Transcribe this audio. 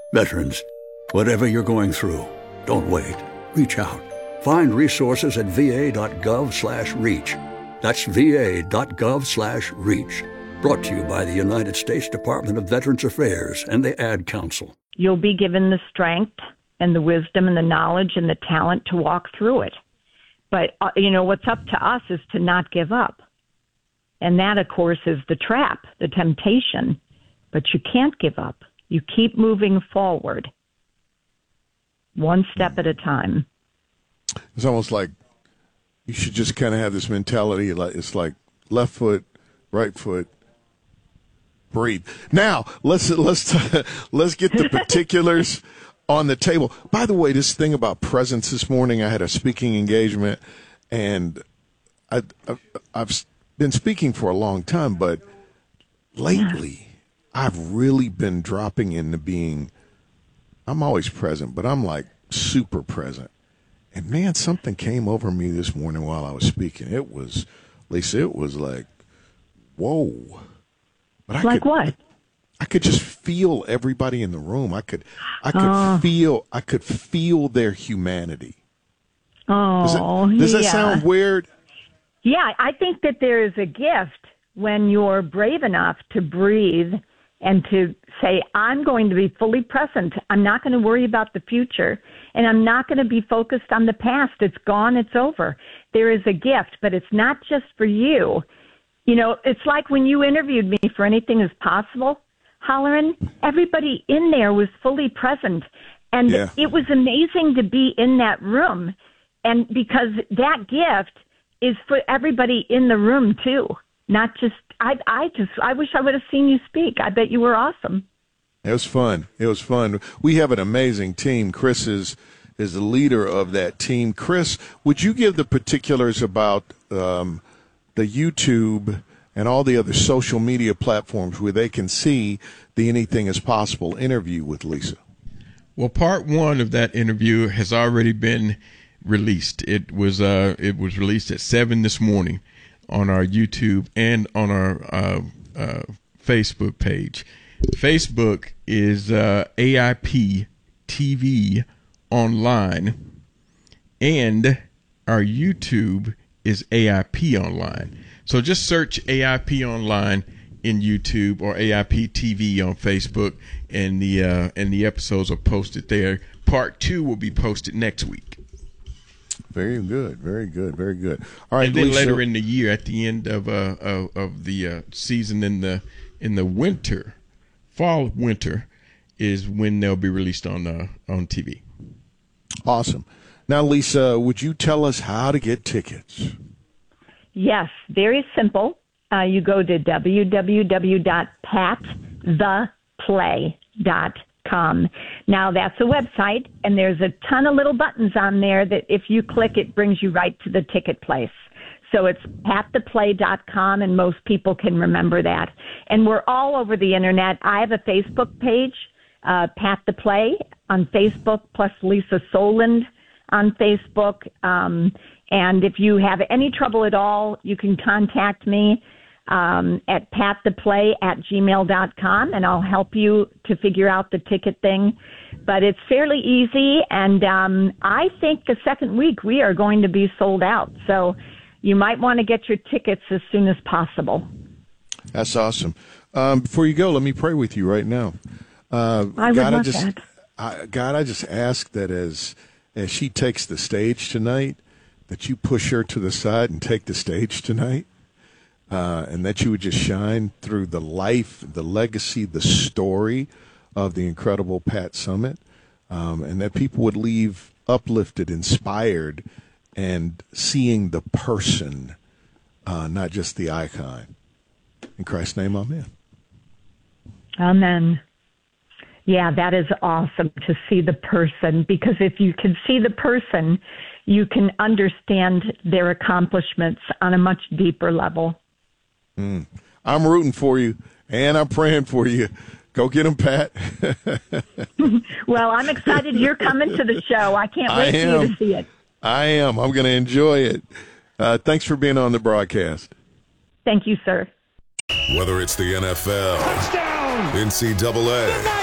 Veterans, whatever you're going through, don't wait. Reach out. Find resources at va.gov/reach. That's va.gov/reach. Brought to you by the United States Department of Veterans Affairs and the Ad Council. You'll be given the strength and the wisdom and the knowledge and the talent to walk through it. But, what's up to us is to not give up. And that, of course, is the trap, the temptation. But you can't give up. You keep moving forward, one step at a time. It's almost like you should just kind of have this mentality. It's like left foot, right foot, breathe. Now let's get the particulars on the table. By the way, this thing about presence this morning, I had a speaking engagement, and I've been speaking for a long time, but lately I've really been dropping into being, I'm always present, but I'm like super present. And man, something came over me this morning while I was speaking. It was, Lisa, it was like, whoa. But what? I could just feel everybody in the room. I could feel their humanity. Does that sound weird? Yeah, I think that there is a gift when you're brave enough to breathe and to say, I'm going to be fully present. I'm not going to worry about the future, and I'm not going to be focused on the past. It's gone. It's over. There is a gift, but it's not just for you. It's like when you interviewed me for Anything is Possible, Halloran, everybody in there was fully present. And It was amazing to be in that room. And because that gift is for everybody in the room, too. Not just, I wish I would have seen you speak. I bet you were awesome. It was fun. We have an amazing team. Chris is the leader of that team. Chris, would you give the particulars about the YouTube and all the other social media platforms where they can see the Anything is Possible interview with Lisa? Well, part one of that interview has already been released. It was released at 7 this morning on our YouTube and on our Facebook page. Facebook is AIP TV Online, and our YouTube is AIP Online. So just search AIP Online in YouTube or AIP TV on Facebook, and the episodes are posted there. Part 2 will be posted next week. Very good. All right, and then Lisa, later in the year, at the end of the season in the fall winter, is when they'll be released on TV. Awesome. Now, Lisa, would you tell us how to get tickets? Yes, very simple. You go to www.pattheplay.com. Now, that's a website, and there's a ton of little buttons on there that if you click, it brings you right to the ticket place. So it's pattheplay.com, and most people can remember that. And we're all over the Internet. I have a Facebook page, Pat the Play on Facebook, plus Lisa Soland on Facebook. And if you have any trouble at all, you can contact me at pattheplay@gmail.com, and I'll help you to figure out the ticket thing. But it's fairly easy, and I think the second week we are going to be sold out. So you might want to get your tickets as soon as possible. That's awesome. Before you go, let me pray with you right now. I would love that. God, I just ask that as she takes the stage tonight, that you push her to the side and take the stage tonight. And that you would just shine through the life, the legacy, the story of the incredible Pat Summitt, and that people would leave uplifted, inspired, and seeing the person, not just the icon. In Christ's name, amen. Amen. Yeah, that is awesome to see the person, because if you can see the person, you can understand their accomplishments on a much deeper level. I'm rooting for you, and I'm praying for you. Go get them, Pat. Well, I'm excited you're coming to the show. I can't wait for you to see it. I am. I'm going to enjoy it. Thanks for being on the broadcast. Thank you, sir. Whether it's the NFL, touchdown, NCAA,